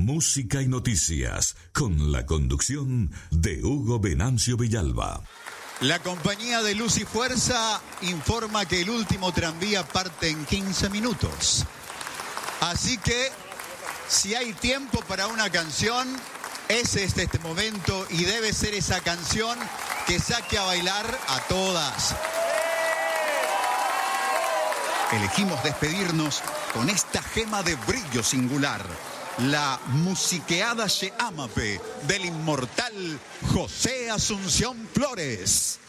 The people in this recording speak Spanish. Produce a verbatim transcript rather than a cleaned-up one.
música y noticias, con la conducción de Hugo Venancio Villalba. La compañía de Luz y Fuerza informa que el último tranvía parte en quince minutos. Así que, si hay tiempo para una canción, es este, este momento y debe ser esa canción que saque a bailar a todas. Elegimos despedirnos con esta gema de brillo singular, la musiqueada She Amape del inmortal José Asunción Flores.